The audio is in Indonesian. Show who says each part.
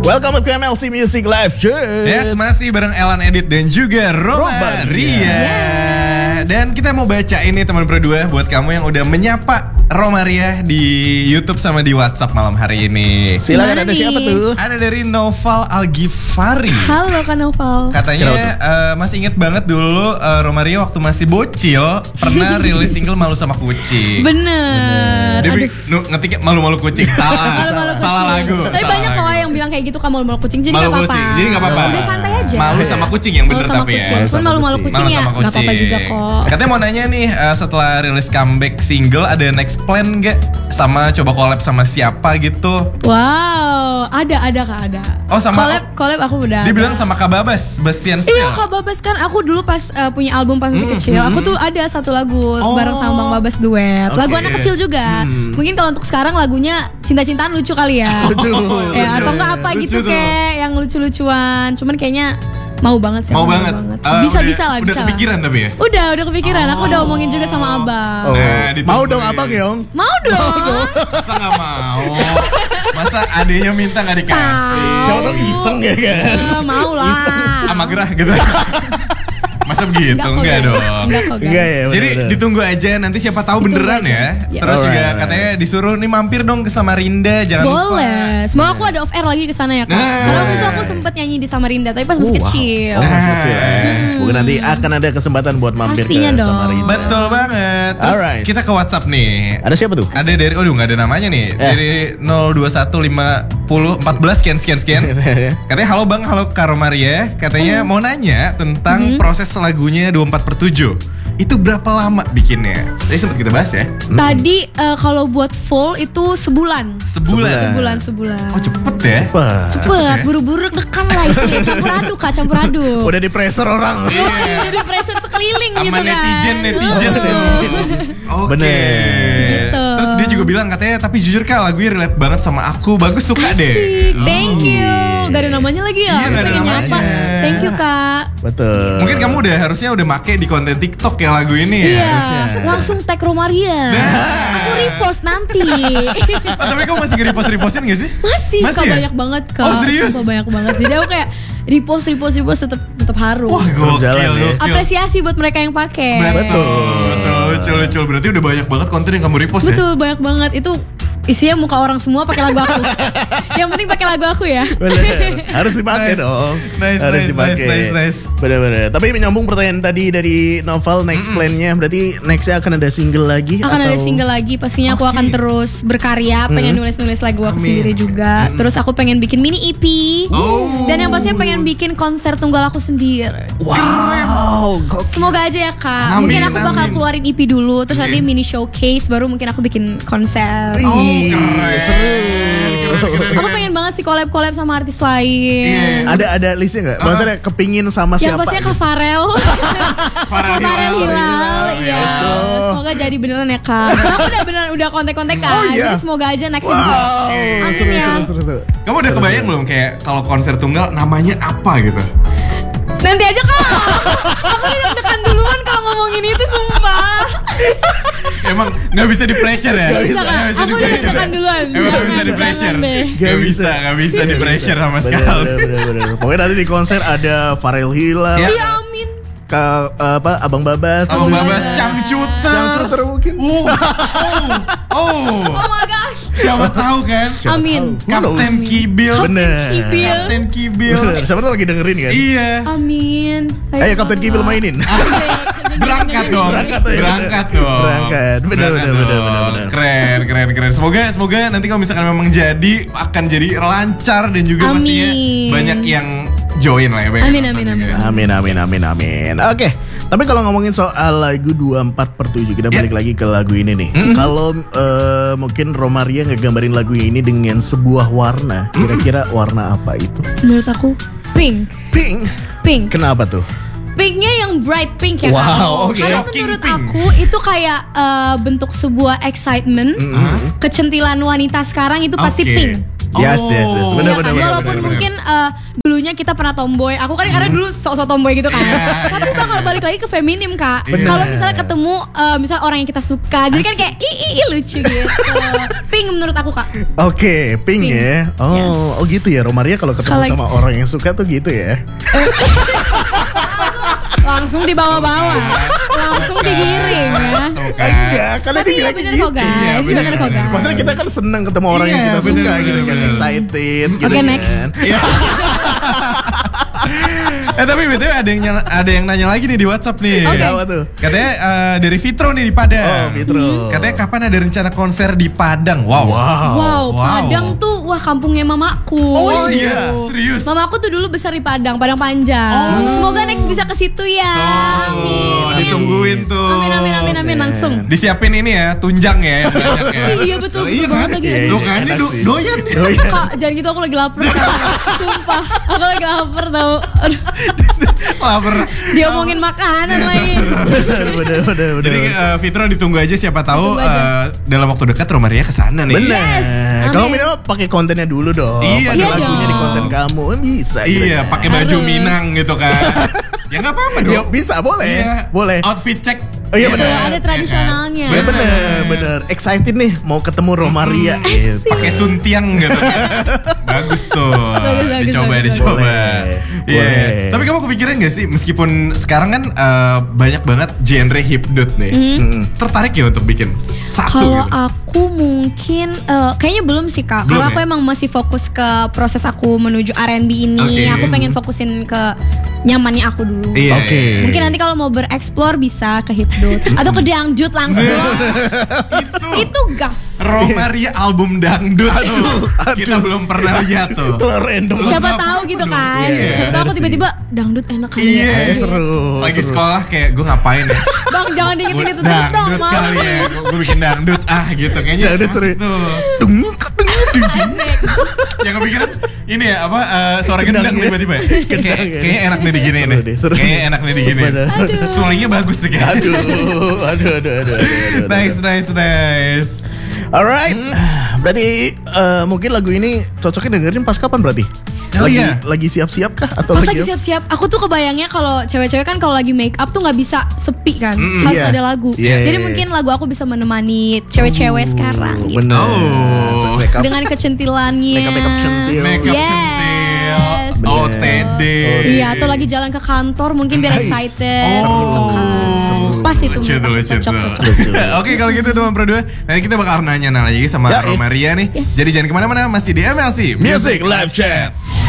Speaker 1: Welcome to MLC Music Live Show.
Speaker 2: Yes, masih bareng Elan Edit dan juga Roma Ria. Dan kita mau baca ini teman berdua buat kamu yang udah menyapa Roma Ria di YouTube sama di WhatsApp malam hari ini.
Speaker 1: Silakan, ada siapa tuh?
Speaker 2: Ada dari Noval Algifari.
Speaker 3: Halo Kak Noval.
Speaker 2: Katanya masih inget banget dulu Roma Ria waktu masih bocil pernah rilis single Malu Sama Kucing.
Speaker 3: Bener.
Speaker 2: Dia ngetiknya malu-malu kucing. Salah lagu.
Speaker 3: Tapi banyak kok yang bilang kayak gitu, kamu malu-malu kucing, jadi gak apa-apa.
Speaker 2: Jadi gak apa-apa.
Speaker 3: Udah santai aja.
Speaker 2: Malu sama kucing yang bener tapi ya.
Speaker 3: Cuman malu-malu kucing ya gak apa-apa juga kok.
Speaker 2: Katanya mau nanya nih, setelah rilis comeback single ada next plan gak? Sama coba collab sama siapa gitu?
Speaker 3: Wow, ada Kak, ada.
Speaker 2: Oh sama
Speaker 3: collab aku udah.
Speaker 2: Dia bilang sama Kak Babas, Bastian Style.
Speaker 3: Iya Kak Babas kan, aku dulu pas punya album pas masih kecil, aku tuh ada satu lagu bareng sama Bang Babas duet. Lagu anak kecil juga. Mungkin kalau untuk sekarang lagunya cinta-cintaan lucu kali ya.
Speaker 1: Lucu.
Speaker 3: Ya, atau enggak apa gitu kayak yang lucu-lucuan. Cuman kayaknya mau banget sih.
Speaker 2: Mau banget.
Speaker 3: Bisa lah.
Speaker 2: Udah kepikiran tapi ya?
Speaker 3: Udah kepikiran. Aku udah omongin juga sama Abang.
Speaker 1: Mau dong abang Yong?
Speaker 3: Mau dong.
Speaker 2: Masa gak mau? Masa adenya minta gak dikasih?
Speaker 1: Siapa tau iseng ya kan?
Speaker 3: Mau lah.
Speaker 2: Sama gerah gitu. Masa begitu? Enggak dong.
Speaker 1: Enggak ya.
Speaker 2: Jadi ditunggu aja, nanti siapa tahu beneran ya. Terus juga katanya disuruh nih mampir dong ke Samarinda, jangan lupa.
Speaker 3: Boleh. Semoga aku ada off air lagi ke sana ya Kak. Karena waktu itu aku sempet nyanyi di Samarinda, tapi pas masih kecil.
Speaker 1: Masih kecil. Semoga nanti akan ada kesempatan buat mampir
Speaker 3: pastinya
Speaker 1: ke
Speaker 3: dong.
Speaker 1: Samarinda.
Speaker 2: Betul banget. Terus kita ke WhatsApp nih.
Speaker 1: Ada siapa tuh?
Speaker 2: Ada dari, nggak ada namanya nih. Dari 0215014 sekian. Katanya halo Bang, halo Kak Romaria. Katanya mau nanya tentang proses lagunya 24/7. Itu berapa lama bikinnya? Tadi sempat kita bahas ya.
Speaker 3: Tadi kalau buat full itu sebulan.
Speaker 2: Sebulan. Oh cepet ya?
Speaker 3: Cepet, buru-buru dekan lah itu ya. Campur aduk.
Speaker 1: Udah di pressure orang.
Speaker 3: Udah di pressure sekeliling gitu kan.
Speaker 2: Netizen tuh. Oke.
Speaker 1: Bener.
Speaker 3: Gitu.
Speaker 2: Terus dia juga bilang katanya, tapi jujur Kak lagunya relate banget sama aku. Bagus, suka deh.
Speaker 3: Thank you. Gak ada namanya lagi ya?
Speaker 2: Iya, gak ada namanya.
Speaker 3: Thank you Kak.
Speaker 1: Betul.
Speaker 2: Mungkin kamu harusnya udah make di konten TikTok ya lagu ini ya.
Speaker 3: Iya, langsung tag Romaria. Aku repost nanti.
Speaker 2: Tapi kamu masih nge-repostin gak sih?
Speaker 3: Masih Kak,
Speaker 2: ya?
Speaker 3: banyak banget Kak.
Speaker 2: Oh serius?
Speaker 3: Sumpah banyak banget. Jadi aku kayak repost tetap harus.
Speaker 2: Wah gokil.
Speaker 3: Apresiasi buat mereka yang pakai.
Speaker 2: Betul. Lucu. Berarti udah banyak banget konten yang kamu repost ya?
Speaker 3: Betul, banyak banget. Itu isinya muka orang semua pakai lagu aku. Yang penting pakai lagu aku ya.
Speaker 1: Bener. Harus dipakai dong.
Speaker 2: Nice.
Speaker 1: Bener. Tapi menyambung pertanyaan tadi dari Novel, next plan-nya berarti nextnya akan ada single lagi?
Speaker 3: Ada single lagi. Pastinya aku akan terus berkarya. Pengen nulis lagu aku sendiri juga. Terus aku pengen bikin mini EP. Dan yang pastinya pengen bikin konser tunggal aku sendiri.
Speaker 1: Wow.
Speaker 3: Semoga aja ya Kak. Mungkin aku bakal keluarin EP dulu. Terus nanti mini showcase. Baru mungkin aku bikin konser.
Speaker 2: Keren.
Speaker 3: Aku pengen banget sih collab sama artis lain.
Speaker 1: Ada listnya nggak? Maksudnya kepingin sama siapa?
Speaker 3: Yang pastinya Kak Farel. Farel Hilal. Iya. Semoga jadi beneran ya Kak. Aku udah kontak-kontak kan. Jadi semoga aja next bisa.
Speaker 1: Seru.
Speaker 2: Kamu udah kebayang belum kayak kalau konser tunggal namanya apa gitu?
Speaker 3: Nanti aja Kak. Aku udah deg-degan duluan kalau ngomongin itu sumpah.
Speaker 2: Emang gak bisa di pressure ya?
Speaker 1: Gak bisa.
Speaker 3: Aku udah deg-degan duluan.
Speaker 2: Emang gak bisa di pressure? Gak bisa di pressure sama sekali.
Speaker 1: Bener. Pokoknya nanti di konser ada Farel Hilal.
Speaker 3: Iya amin.
Speaker 1: Abang Babas.
Speaker 2: Cangcuter
Speaker 1: mungkin.
Speaker 2: Oh
Speaker 3: my gosh.
Speaker 2: Siapa tahu kan?
Speaker 3: Amin.
Speaker 2: Kapten Kibil.
Speaker 1: Bener.
Speaker 2: Kapten Kibil.
Speaker 1: Siapa tuh lagi dengerin kan?
Speaker 2: Iya.
Speaker 3: Amin.
Speaker 1: Ayo Kapten Kibil mainin.
Speaker 2: Berangkat dong.
Speaker 1: Bener.
Speaker 2: Keren. Semoga nanti kalau misalkan memang akan jadi lancar dan juga pastinya banyak yang join lah ya.
Speaker 1: Amin. Oke. Tapi kalau ngomongin soal lagu 24/7, kita balik lagi ke lagu ini nih. Kalau mungkin Romaria ngegambarin lagu ini dengan sebuah warna, kira-kira warna apa itu?
Speaker 3: Menurut aku pink.
Speaker 1: Kenapa tuh?
Speaker 3: Pinknya yang bright pink ya.
Speaker 1: Wow, oke.
Speaker 3: Karena menurut aku itu kayak bentuk sebuah excitement, kecentilan wanita sekarang itu pasti pink.
Speaker 1: Yes. Benar.
Speaker 3: Iya kan? Walaupun mungkin dulunya kita pernah tomboy. Aku kan karena dulu sok-sok tomboy gitu kan. Tapi bakal balik lagi ke feminim Kak. Kalau misalnya ketemu misal orang yang kita suka, jadi kan kayak lucu gitu. Pink menurut aku Kak.
Speaker 1: Oke, pink ya. Oh gitu ya. Romaria kalau ketemu sama orang yang suka tuh gitu ya.
Speaker 3: Langsung dibawa-bawa, langsung digiring ya.
Speaker 1: Enggak, karena
Speaker 3: Tapi iya bener kok guys, bener kok guys.
Speaker 1: Maksudnya kita kan senang ketemu orang yang kita suka gitu kan, excited gitu kan.
Speaker 3: Oke, next.
Speaker 2: Tapi BTW ada yang nanya lagi nih di WhatsApp nih.
Speaker 3: Oke.
Speaker 1: Apa tuh?
Speaker 2: Katanya dari Fitro nih di Padang.
Speaker 1: Oh, Fitro.
Speaker 2: Katanya kapan ada rencana konser di Padang?
Speaker 3: Wow, Padang tuh kampungnya mamaku.
Speaker 2: Oh iya, serius.
Speaker 3: Mamaku tuh dulu besar di Padang Panjang. Semoga next bisa ke situ ya. Amin.
Speaker 2: Ditungguin tuh.
Speaker 3: Amin langsung.
Speaker 2: Disiapin ini ya, tunjang ya yang banyak ya.
Speaker 3: Iya betul
Speaker 2: Iya
Speaker 3: banget
Speaker 2: kan?
Speaker 3: lagi.
Speaker 2: Tuh kan ini doyan.
Speaker 3: Kak, jangan gitu aku lagi lapar Kak. Sumpah, aku lagi lapar tau. Aduh,
Speaker 2: Lapar.
Speaker 3: dia omongin makanan lagi.
Speaker 1: Bener.
Speaker 2: Jadi Fitro ditunggu aja, siapa tahu dalam waktu dekat Romaria kesana nih.
Speaker 1: Bener.
Speaker 3: Yes,
Speaker 1: Kalau
Speaker 3: amin.
Speaker 1: minimal pakai kontennya dulu dong.
Speaker 2: Iya
Speaker 1: Pakai
Speaker 3: dong.
Speaker 1: lagunya di konten kamu bisa. gitu
Speaker 2: Iya,
Speaker 1: kan.
Speaker 2: pakai baju
Speaker 3: Harus.
Speaker 2: Minang gitu kan. Ya nggak apa-apa dong.
Speaker 1: Ya bisa, boleh.
Speaker 2: Iya.
Speaker 1: Boleh.
Speaker 2: Outfit check.
Speaker 1: Oh iya bener.
Speaker 3: Ada tradisionalnya.
Speaker 1: Bener. Excited nih mau ketemu Romaria. Gitu.
Speaker 2: Pakai suntiang gitu. Bagus tuh.
Speaker 3: Bagus.
Speaker 2: Dicoba.
Speaker 1: Boleh.
Speaker 2: Iya.
Speaker 1: Boleh.
Speaker 2: Tapi kamu kepikiran gak sih, meskipun sekarang kan banyak banget genre hipdot nih, tertarik ya untuk bikin satu
Speaker 3: Kalau
Speaker 2: gitu?
Speaker 3: aku mungkin kayaknya belum sih Kak.
Speaker 2: Belum
Speaker 3: Karena aku
Speaker 2: ya?
Speaker 3: emang masih fokus ke proses aku menuju R&B ini.
Speaker 2: Oke.
Speaker 3: Aku pengen fokusin ke nyamannya aku dulu.
Speaker 2: Iya.
Speaker 1: Oke.
Speaker 3: Mungkin nanti kalau mau bereksplor bisa ke hipdot atau ke dangdut langsung. Itu gas.
Speaker 2: Romaria album dangdut tuh. Kita belum pernah lihat tuh.
Speaker 1: Random.
Speaker 3: Siapa tahu gitu kan.
Speaker 2: Iya,
Speaker 3: Siapa tahu aku
Speaker 1: bener
Speaker 3: tiba-tiba dangdut enak kali
Speaker 2: Iya.
Speaker 3: ya.
Speaker 1: Seru.
Speaker 2: Lagi sekolah kayak gue ngapain ya?
Speaker 3: Bang jangan diingetin itu terus dong,
Speaker 2: Dangdut
Speaker 3: Mam.
Speaker 2: kali ya. Gue bikin dangdut gitu. Kayaknya
Speaker 1: Dangdut seru.
Speaker 2: asik tuh.
Speaker 3: Asik.
Speaker 2: Yang kepikiran ini ya apa suara gendang tiba-tiba ya? Kayaknya enak nih digini
Speaker 1: Seru
Speaker 2: nih.
Speaker 1: deh, seru
Speaker 2: Kayaknya
Speaker 1: deh.
Speaker 2: enak nih digini.
Speaker 1: Bener.
Speaker 2: Sulingnya bagus sih kayaknya.
Speaker 1: Aduh.
Speaker 2: Nice.
Speaker 1: Alright. Berarti mungkin lagu ini cocoknya dengerin pas kapan berarti?
Speaker 2: Oh
Speaker 1: lagi,
Speaker 2: iya.
Speaker 1: Lagi siap-siap kah atau
Speaker 3: Pas
Speaker 1: lagi
Speaker 3: lagi siap-siap, aku tuh kebayangnya kalau cewek-cewek kan kalau lagi make up tuh nggak bisa sepi kan, harus
Speaker 1: Iya.
Speaker 3: ada lagu.
Speaker 1: Iya,
Speaker 3: Jadi
Speaker 1: iya.
Speaker 3: mungkin lagu aku bisa menemani cewek-cewek sekarang gitu.
Speaker 1: Bener.
Speaker 2: Oh.
Speaker 1: Make up.
Speaker 3: Dengan kecentilannya.
Speaker 1: Make up centil.
Speaker 2: Makeup
Speaker 3: Yes.
Speaker 2: centil. OTD.
Speaker 3: Iya, atau lagi jalan ke kantor mungkin biar
Speaker 1: Nice.
Speaker 3: excited
Speaker 2: Oh.
Speaker 3: gitu kan.
Speaker 1: Seru.
Speaker 3: Pas itu
Speaker 2: Lucu tuh, lucu tuh.
Speaker 3: cocok.
Speaker 2: Oke, kalau gitu teman Pro 2, nanti kita bakal nanya lagi sama
Speaker 1: Ya,
Speaker 2: Romaria nih.
Speaker 3: Yes.
Speaker 2: Jadi jangan kemana-mana, masih di MLC
Speaker 1: Music Live Chat.